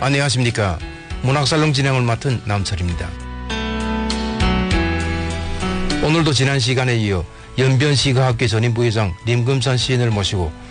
안녕하십니까. 문학살롱 진행을 맡은 남철입니다. 오늘도 지난 시간에 이어 연변시가학회 전임 부회장 림금산 시인을 모시고